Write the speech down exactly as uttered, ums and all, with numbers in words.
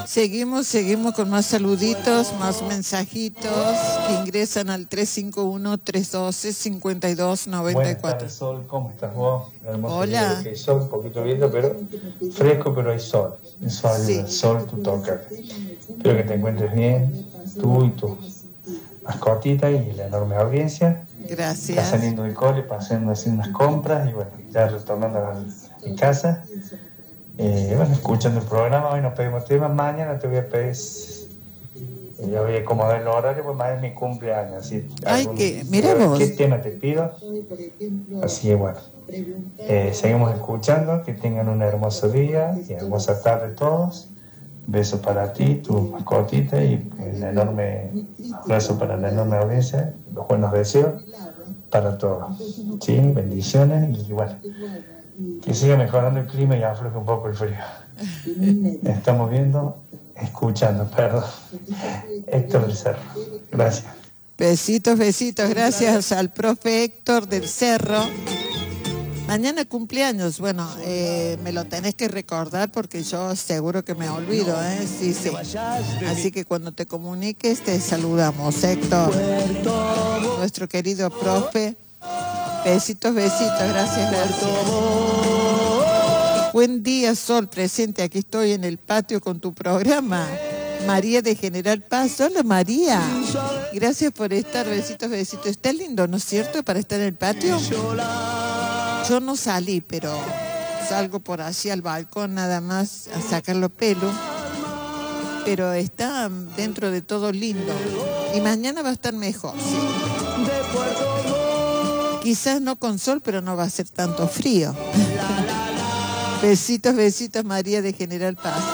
Seguimos, seguimos con más saluditos, más mensajitos que ingresan al tres cinco uno, tres uno dos, cinco dos nueve cuatro. Buenas tardes, Sol, ¿cómo estás vos? Hermoso Hola. día, que hay sol, un poquito viento, pero fresco, pero hay sol. Eso ayuda, Sí. sol, tu toca. Espero que te encuentres bien, tú y tus mascotitas y la enorme audiencia. Gracias. Estás saliendo del cole, pasando haciendo unas compras y bueno, ya retornando a mi casa. Eh, bueno, escuchando el programa, hoy nos pedimos temas, mañana te voy a pedir, eh, ya voy a acomodar el horario, pues mañana es mi cumpleaños, así. Ay, algún, que, mira vos. ¿Qué tema te pido? Así que bueno, eh, seguimos escuchando, que tengan un hermoso día y hermosa tarde todos. Besos para ti, tu mascotita y un enorme abrazo para la enorme audiencia, los buenos deseos para todos. Sí, bendiciones y bueno, que siga mejorando el clima y afloje un poco el frío. Estamos viendo, escuchando, perdón. Héctor del Cerro. Gracias. Besitos, besitos. Gracias al profe Héctor del Cerro. Mañana cumpleaños. Bueno, eh, me lo tenés que recordar porque yo seguro que me olvido, ¿eh? Sí, sí. Así que cuando te comuniques te saludamos, Héctor. Nuestro querido profe. Besitos, besitos. Gracias, gracias. Buen día, Sol, presente. Aquí estoy en el patio con tu programa. María de General Paz. Hola, María. Gracias por estar. Besitos, besitos. Está lindo, ¿no es cierto? Para estar en el patio. Yo no salí, pero salgo por allí al balcón nada más a sacar los pelos. Pero está dentro de todo lindo. Y mañana va a estar mejor, sí. Quizás no con sol, pero no va a ser tanto frío. Besitos, besitos, María de General Paz.